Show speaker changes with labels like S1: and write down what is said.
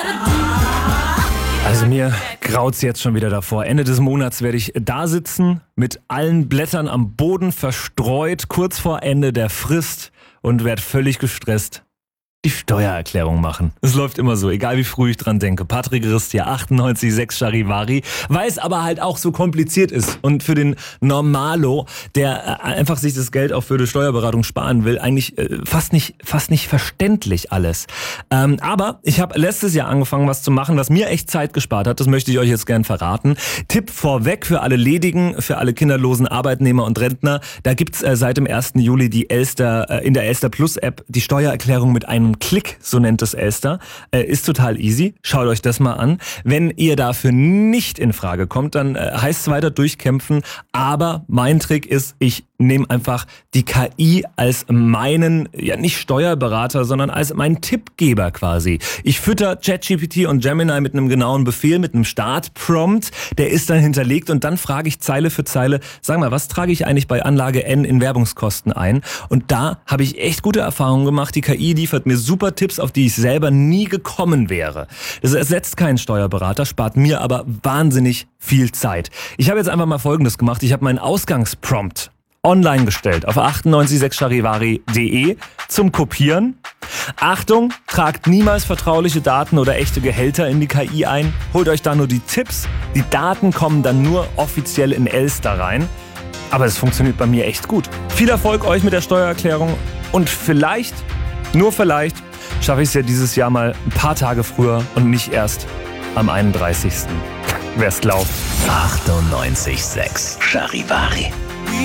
S1: Also mir graut's jetzt schon wieder davor. Ende des Monats werde ich da sitzen, mit allen Blättern am Boden verstreut, kurz vor Ende der Frist und werde völlig gestresst die Steuererklärung machen. Es läuft immer so, egal wie früh ich dran denke. Patrick Ristia, 98,6 Charivari, weil es aber halt auch so kompliziert ist. Und für den Normalo, der einfach sich das Geld auch für die Steuerberatung sparen will, eigentlich fast nicht verständlich alles. Aber ich habe letztes Jahr angefangen, was zu machen, was mir echt Zeit gespart hat. Das möchte ich euch jetzt gern verraten. Tipp vorweg für alle Ledigen, für alle kinderlosen Arbeitnehmer und Rentner. Da gibt's seit dem 1. Juli die Elster, in der Elster Plus App die Steuererklärung mit einem Klick, so nennt es Elster. Ist total easy. Schaut euch das mal an. Wenn ihr dafür nicht in Frage kommt, dann heißt es weiter durchkämpfen. Aber mein Trick ist, ich nehme einfach die KI als meinen, ja nicht Steuerberater, sondern als meinen Tippgeber quasi. Ich fütter ChatGPT und Gemini mit einem genauen Befehl, mit einem Start-Prompt. Der ist dann hinterlegt und dann frage ich Zeile für Zeile, sag mal, was trage ich eigentlich bei Anlage N in Werbungskosten ein? Und da habe ich echt gute Erfahrungen gemacht. Die KI liefert mir super Tipps, auf die ich selber nie gekommen wäre. Das ersetzt keinen Steuerberater, spart mir aber wahnsinnig viel Zeit. Ich habe jetzt einfach mal Folgendes gemacht. Ich habe meinen Ausgangsprompt online gestellt auf 986charivari.de zum Kopieren. Achtung, tragt niemals vertrauliche Daten oder echte Gehälter in die KI ein. Holt euch da nur die Tipps. Die Daten kommen dann nur offiziell in Elster rein. Aber es funktioniert bei mir echt gut. Viel Erfolg euch mit der Steuererklärung und vielleicht, nur vielleicht, schaffe ich es ja dieses Jahr mal ein paar Tage früher und nicht erst am 31. Wer's glaubt.
S2: 98,6 Charivari.